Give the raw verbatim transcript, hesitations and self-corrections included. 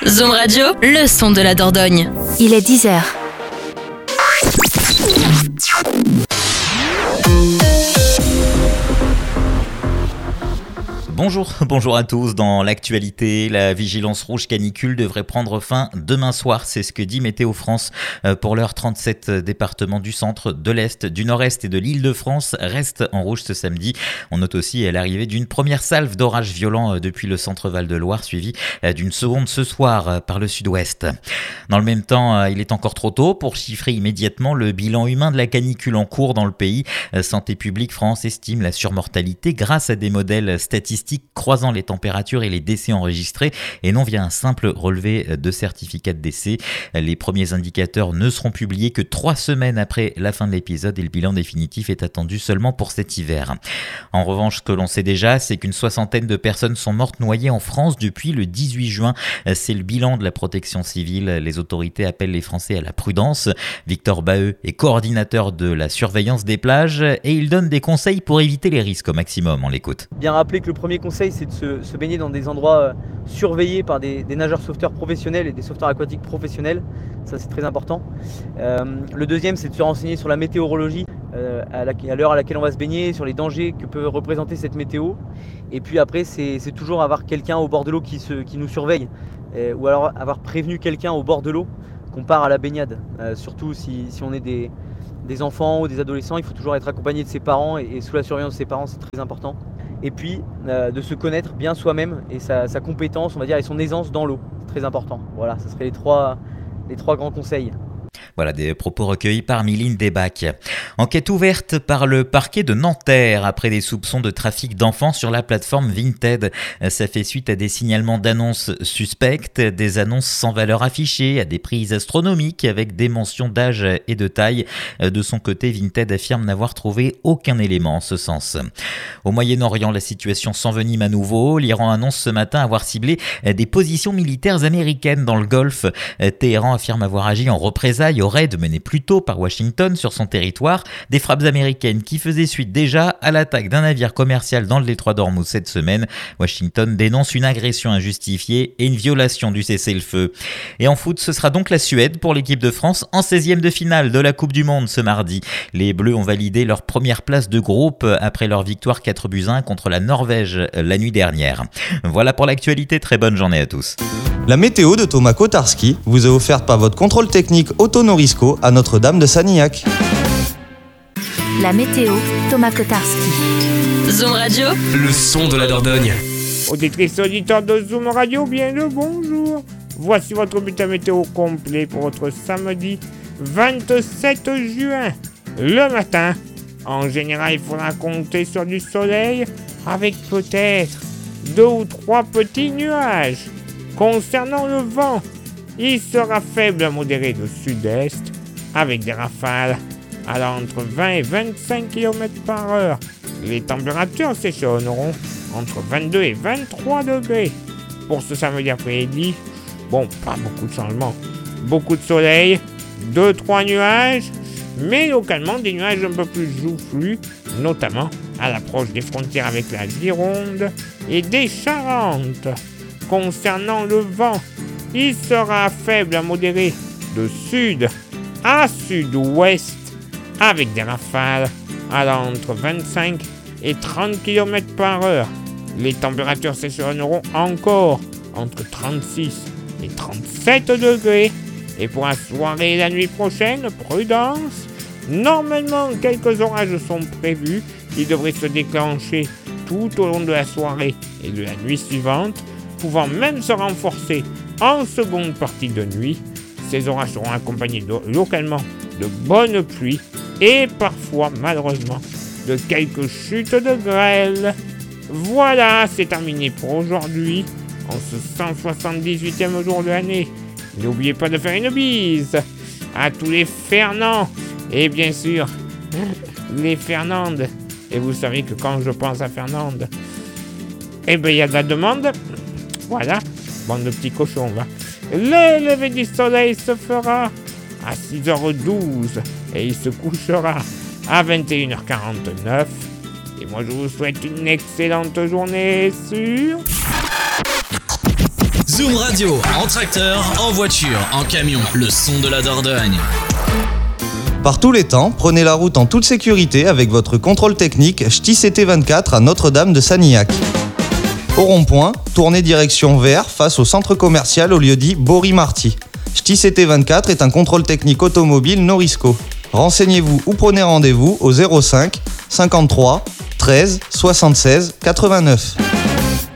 Zoom Radio, le son de la Dordogne. Il est dix heures. Bonjour, bonjour à tous. Dans l'actualité, la vigilance rouge canicule devrait prendre fin demain soir. C'est ce que dit Météo France. Pour l'heure, trente-sept départements du centre, de l'Est, du Nord-Est et de l'Île-de-France restent en rouge ce samedi. On note aussi l'arrivée d'une première salve d'orages violents depuis le centre Val-de-Loire, suivie d'une seconde ce soir par le sud-ouest. Dans le même temps, il est encore trop tôt pour chiffrer immédiatement le bilan humain de la canicule en cours dans le pays. Santé publique France estime la surmortalité grâce à des modèles statistiques croisant les températures et les décès enregistrés et non via un simple relevé de certificat de décès. Les premiers indicateurs ne seront publiés que trois semaines après la fin de l'épisode et le bilan définitif est attendu seulement pour cet hiver. En revanche, ce que l'on sait déjà, c'est qu'une soixantaine de personnes sont mortes noyées en France depuis le dix-huit juin. C'est le bilan de la protection civile. Les autorités appellent les Français à la prudence. Victor Baheux est coordinateur de la surveillance des plages et il donne des conseils pour éviter les risques au maximum. On l'écoute. Bien rappeler que le premier conseil, c'est de se, se baigner dans des endroits euh, surveillés par des, des nageurs sauveteurs professionnels et des sauveteurs aquatiques professionnels. Ça, c'est très important. Euh, le deuxième, c'est de se renseigner sur la météorologie, euh, à, la, à l'heure à laquelle on va se baigner, sur les dangers que peut représenter cette météo. Et puis après, c'est, c'est toujours avoir quelqu'un au bord de l'eau qui, se, qui nous surveille, euh, ou alors avoir prévenu quelqu'un au bord de l'eau qu'on part à la baignade. Euh, surtout si, si on est des, des enfants ou des adolescents, il faut toujours être accompagné de ses parents et, et sous la surveillance de ses parents, c'est très important. Et puis euh, de se connaître bien soi-même et sa, sa compétence, on va dire, et son aisance dans l'eau. C'est très important. Voilà, ce seraient les trois, les trois grands conseils. Voilà des propos recueillis par Miline Desbacs. Enquête ouverte par le parquet de Nanterre après des soupçons de trafic d'enfants sur la plateforme Vinted. Ça fait suite à des signalements d'annonces suspectes, des annonces sans valeur affichée, à des prix astronomiques avec des mentions d'âge et de taille. De son côté, Vinted affirme n'avoir trouvé aucun élément en ce sens. Au Moyen-Orient, la situation s'envenime à nouveau. L'Iran annonce ce matin avoir ciblé des positions militaires américaines dans le Golfe. Téhéran affirme avoir agi en représailles au raid mené plus tôt par Washington sur son territoire, des frappes américaines qui faisaient suite déjà à l'attaque d'un navire commercial dans le détroit d'Ormuz cette semaine. Washington dénonce une agression injustifiée et une violation du cessez-le-feu. Et en foot, ce sera donc la Suède pour l'équipe de France en seizième de finale de la Coupe du Monde ce mardi. Les Bleus ont validé leur première place de groupe après leur victoire quatre buts à un contre la Norvège la nuit dernière. Voilà pour l'actualité, très bonne journée à tous. La météo de Thomas Kotarski vous est offerte par votre contrôle technique Autonorisco à Notre-Dame de Sanilhac. La météo, Thomas Kotarski. Zoom Radio, le son de la Dordogne. Auditrices et auditeurs de Zoom Radio, bien le bonjour. Voici votre bulletin météo complet pour votre samedi vingt-sept juin. Le matin, en général, il faudra compter sur du soleil avec peut-être deux ou trois petits nuages. Concernant le vent, il sera faible à modéré de sud-est avec des rafales allant entre vingt et vingt-cinq kilomètres par heure. Les températures s'échelonneront entre vingt-deux et vingt-trois degrés. Pour ce samedi après-midi, bon, pas beaucoup de changements. Beaucoup de soleil, deux trois nuages, mais localement des nuages un peu plus joufflus, notamment à l'approche des frontières avec la Gironde et des Charentes. Concernant le vent, il sera faible à modéré de sud à sud-ouest avec des rafales allant entre vingt-cinq et trente kilomètres par heure. Les températures s'échelonneront encore entre trente-six et trente-sept degrés. Et pour la soirée et la nuit prochaine, prudence. Normalement, quelques orages sont prévus qui devraient se déclencher tout au long de la soirée et de la nuit suivante, pouvant même se renforcer en seconde partie de nuit. Ces orages seront accompagnés de, localement de bonnes pluies et parfois, malheureusement, de quelques chutes de grêle. Voilà, c'est terminé pour aujourd'hui, en ce cent soixante-dix-huitième jour de l'année. N'oubliez pas de faire une bise à tous les Fernands et bien sûr les Fernandes. Et vous savez que quand je pense à Fernande, eh bien il y a de la demande. Voilà, bande de petits cochons, va. Le lever du soleil se fera à six heures douze et il se couchera à vingt et une heures quarante-neuf. Et moi je vous souhaite une excellente journée sur Zoom Radio, en tracteur, en voiture, en camion, le son de la Dordogne. Par tous les temps, prenez la route en toute sécurité avec votre contrôle technique Ch'ti C T vingt-quatre à Notre-Dame de Sanilhac. Au rond-point, tournez direction vers face au centre commercial au lieu-dit Bory-Marty. Ch'ti C T vingt-quatre est un contrôle technique automobile Norisco. Renseignez-vous ou prenez rendez-vous au zéro cinq cinquante-trois treize soixante-seize quatre-vingt-neuf.